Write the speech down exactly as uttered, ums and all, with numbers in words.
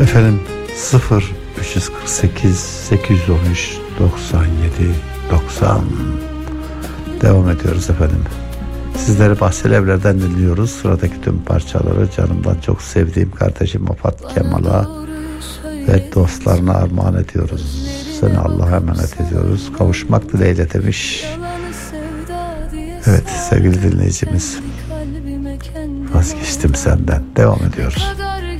Efendim sıfır üç yüz kırk sekiz sekiz yüz on üç doksan yedi doksan devam ediyoruz efendim. Sizleri Bahçeli Evler'den dinliyoruz. Sıradaki tüm parçaları canımdan çok sevdiğim kardeşim Afat Kemal'a ve dostlarına armağan ediyoruz. Seni Allah'a emanet ediyoruz. Kavuşmak dileğiyle demiş. Evet sevgili dinleyicimiz, vazgeçtim senden. Devam ediyoruz.